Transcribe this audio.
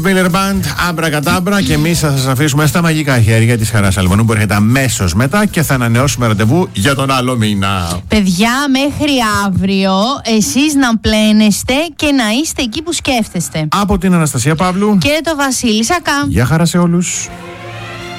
Miller Band, Abracadabra, και εμείς θα σας αφήσουμε στα μαγικά χέρια της Χαράς Αλβανού που έρχεται αμέσως μετά και θα ανανεώσουμε ραντεβού για τον άλλο μήνα. Παιδιά, μέχρι αύριο εσείς να πλένεστε και να είστε εκεί που σκέφτεστε. Από την Αναστασία Παύλου και το Βασίλη Σακά. Γεια χαρά σε όλους.